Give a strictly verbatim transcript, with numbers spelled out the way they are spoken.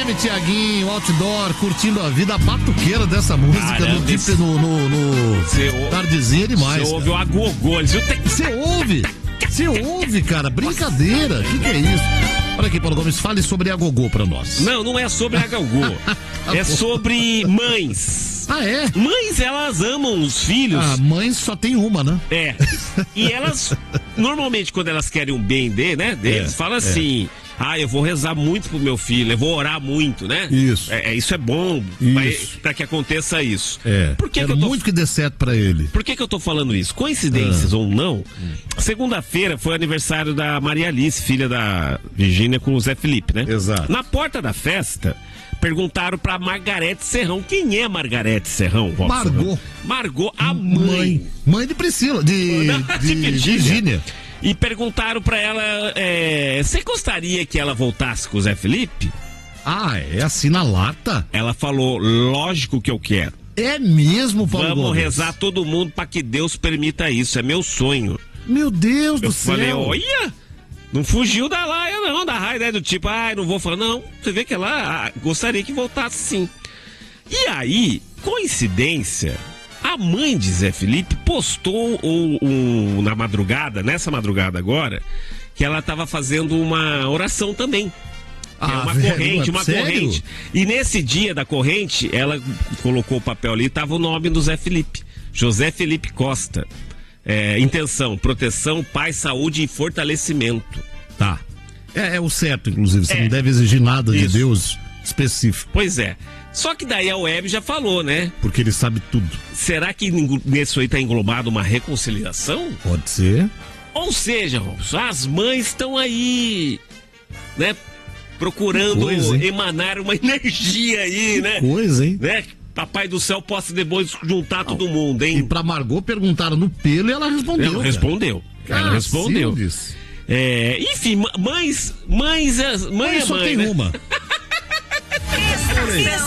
Inclusive, Tiaguinho, outdoor, curtindo a vida, a batuqueira dessa música. Caramba, no tipo, no, no, no... tardezinha é demais. Você ouve o agogô. Você ouve? Você ouve, cara? Brincadeira. O que, que é isso? Olha aqui, Paulo Gomes, fale sobre a gogô pra nós. Não, não é sobre a gogô. É sobre mães. Ah, é? Mães, elas amam os filhos. Ah, mães só tem uma, né? É. E elas, normalmente, quando elas querem um bem de, né, deles, É, falam é. assim... Ah, eu vou rezar muito pro meu filho, eu vou orar muito, né? Isso. É, é, isso é bom Isso. para que aconteça isso. É. Por que, Quero que eu tô... muito que dê certo pra ele. Por que, que eu tô falando isso? Coincidências Ah. ou não, segunda-feira foi aniversário da Maria Alice, filha da Virgínia, com o Zé Felipe, né? Exato. Na porta da festa, perguntaram pra Margarete Serrão. Quem é Margarete Serrão, Robson? Margot. Margot, a mãe. Mãe. Mãe de Priscila, de, Não, de, de Virgínia. Virgínia. E perguntaram pra ela, é, você gostaria que ela voltasse com o Zé Felipe? Ah, é assim na lata? Ela falou, lógico que eu quero. É mesmo, Paulo Vamos Gomes? rezar todo mundo pra que Deus permita isso, é meu sonho. Meu Deus Eu do falei, céu. olha, não fugiu da laia não, da raia, né, do tipo, ai, não vou falar, não, você vê que ela ah, gostaria que voltasse sim. E aí, coincidência, a mãe de Zé Felipe postou um, um, na madrugada, nessa madrugada agora, que ela estava fazendo uma oração também. Ah, é uma velho, corrente, é uma sério? corrente. E nesse dia da corrente, ela colocou o papel ali e tava o nome do Zé Felipe. José Felipe Costa. É, intenção, proteção, paz, saúde e fortalecimento. Tá. É, é o certo, inclusive. Você É. não deve exigir nada de Isso. Deus específico. Pois é. Só que daí a Web já falou, né? Porque ele sabe tudo. Será que nisso aí tá englobado uma reconciliação? Pode ser. Ou seja, Robson, as mães estão aí, né? Procurando coisa, hein? emanar uma energia aí, né? Coisa, hein? né? Papai do céu possa depois juntar todo mundo, E hein? pra Margot perguntaram no pelo e ela respondeu. Ela cara. respondeu. Ela Ah, respondeu. Silves. É, enfim, ma- mães, mães, é- mãe Mãe é só mãe, tem né? uma. Estação